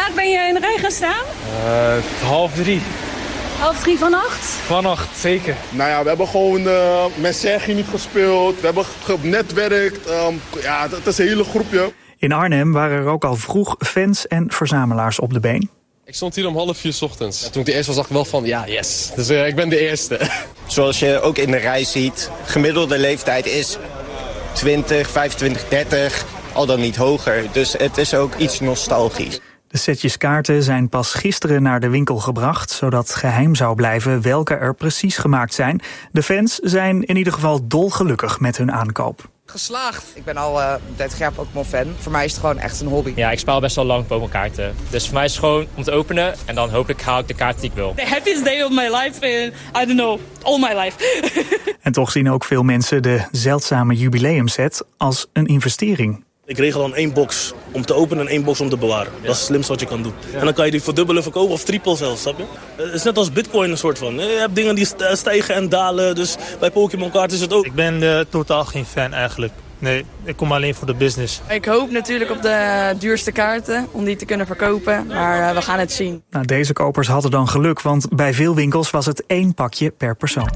laat ben je in de rij gaan staan? 2:30. 2:30 vannacht? Vannacht, zeker. Nou ja, we hebben gewoon met Sergi niet gespeeld. We hebben genetwerkt. Het is een hele groepje. In Arnhem waren er ook al vroeg fans en verzamelaars op de been. Ik stond hier om 3:30 ochtends. Ja, toen ik de eerste was, dacht ik wel van, ja, yes. Dus ik ben de eerste. Zoals je ook in de rij ziet, gemiddelde leeftijd is 20, 25, 30, al dan niet hoger. Dus het is ook iets nostalgisch. De setjes kaarten zijn pas gisteren naar de winkel gebracht, zodat geheim zou blijven welke er precies gemaakt zijn. De fans zijn in ieder geval dolgelukkig met hun aankoop. Geslaagd. Ik ben al een tijd Pokémon fan. Voor mij is het gewoon echt een hobby. Ja, ik speel al best wel lang Pokémon kaarten. Dus voor mij is het gewoon om te openen en dan hopelijk haal ik de kaart die ik wil. The happiest day of my life in, I don't know, all my life. En toch zien ook veel mensen de zeldzame jubileumset als een investering. Ik regel dan 1 box om te openen en 1 box om te bewaren. Dat is het slimste wat je kan doen. En dan kan je die verdubbelen verkopen of triple zelfs, snap je? Het is net als Bitcoin een soort van. Je hebt dingen die stijgen en dalen, dus bij Pokémon kaart is het ook. Ik ben totaal geen fan eigenlijk. Nee, ik kom alleen voor de business. Ik hoop natuurlijk op de duurste kaarten om die te kunnen verkopen, maar we gaan het zien. Nou, deze kopers hadden dan geluk, want bij veel winkels was het 1 pakje per persoon.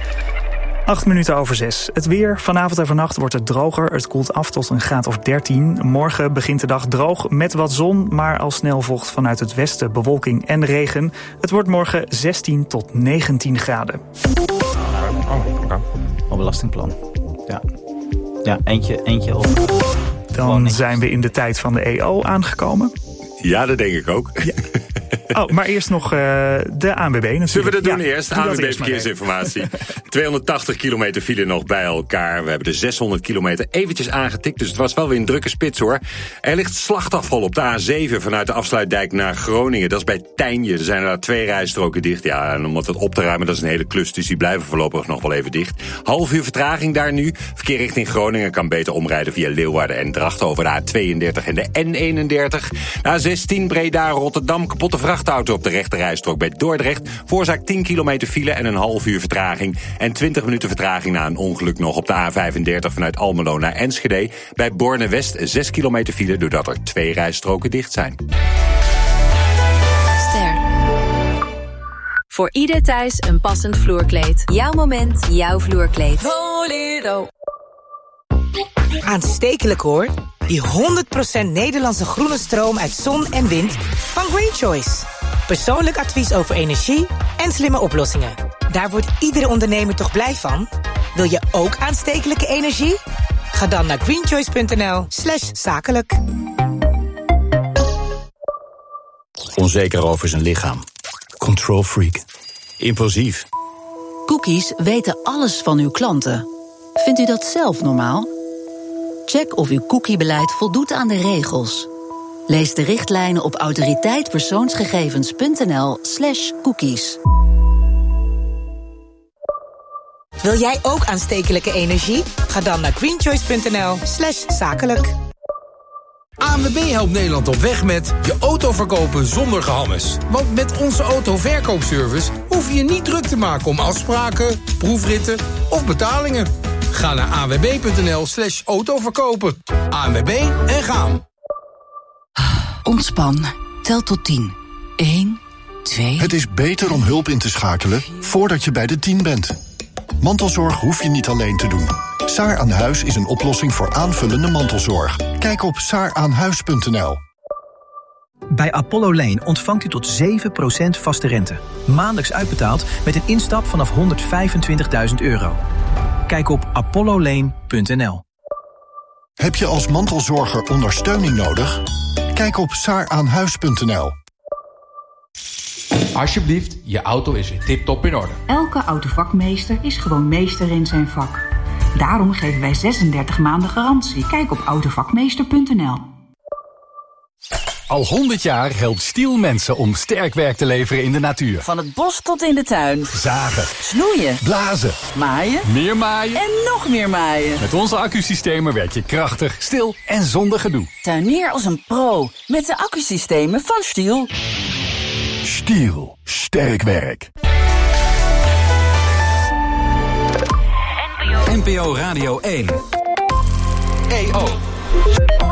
6:08. Het weer. Vanavond en vannacht wordt het droger. Het koelt af tot een graad of 13. Morgen begint de dag droog met wat zon, maar al snel volgt vanuit het westen bewolking en regen. Het wordt morgen 16 tot 19 graden. Belastingplan. Ja, eentje op. Dan zijn we in de tijd van de EO aangekomen. Ja, dat denk ik ook. Ja. Oh, maar eerst nog de ANWB natuurlijk. Zullen we dat doen eerst? Doe ANWB Verkeersinformatie. 280 kilometer file nog bij elkaar. We hebben de 600 kilometer eventjes aangetikt. Dus het was wel weer een drukke spits hoor. Er ligt slachtafval op de A7 vanuit de Afsluitdijk naar Groningen. Dat is bij Tijnje. Er zijn er 2 rijstroken dicht. Ja, en om dat op te ruimen, dat is een hele klus. Dus die blijven voorlopig nog wel even dicht. Half uur vertraging daar nu. Verkeer richting Groningen kan beter omrijden via Leeuwarden en Drachten over de A32 en de N31. De A16 Breda-Rotterdam. Kapotte vrachtauto op de rechterrijstrook bij Dordrecht. Veroorzaakt 10 kilometer file en een half uur vertraging. En 20 minuten vertraging na een ongeluk nog op de A35 vanuit Almelo naar Enschede. Bij Borne-West 6 kilometer file doordat er 2 rijstroken dicht zijn. Ster. Voor ieder thuis een passend vloerkleed. Jouw moment, jouw vloerkleed. Bolero. Aanstekelijk hoor. Die 100% Nederlandse groene stroom uit zon en wind van Green Choice. Persoonlijk advies over energie en slimme oplossingen. Daar wordt iedere ondernemer toch blij van? Wil je ook aanstekelijke energie? Ga dan naar greenchoice.nl/zakelijk. Onzeker over zijn lichaam. Control freak. Impulsief. Cookies weten alles van uw klanten. Vindt u dat zelf normaal? Check of uw cookiebeleid voldoet aan de regels. Lees de richtlijnen op autoriteitpersoonsgegevens.nl/cookies. Wil jij ook aanstekelijke energie? Ga dan naar greenchoice.nl/zakelijk. ANWB helpt Nederland op weg met je auto verkopen zonder gehammes. Want met onze autoverkoopservice hoef je je niet druk te maken om afspraken, proefritten of betalingen. Ga naar anwb.nl/autoverkopen. ANWB en gaan. Ontspan. Tel tot 10. 1, 2... Het is beter om hulp in te schakelen voordat je bij de 10 bent. Mantelzorg hoef je niet alleen te doen. Saar aan Huis is een oplossing voor aanvullende mantelzorg. Kijk op saaraanhuis.nl. Bij Apollo Lane ontvangt u tot 7% vaste rente. Maandelijks uitbetaald met een instap vanaf €125.000. Kijk op apollolane.nl. Heb je als mantelzorger ondersteuning nodig? Kijk op saaraanhuis.nl. Alsjeblieft, je auto is weer tip-top in orde. Elke autovakmeester is gewoon meester in zijn vak. Daarom geven wij 36 maanden garantie. Kijk op autovakmeester.nl. Al 100 jaar helpt Stihl mensen om sterk werk te leveren in de natuur. Van het bos tot in de tuin. Zagen. Snoeien. Blazen. Maaien. Meer maaien. En nog meer maaien. Met onze accusystemen werk je krachtig, stil en zonder gedoe. Tuinier als een pro met de accusystemen van Stihl. Stihl. Sterk werk. NPO Radio 1. EO.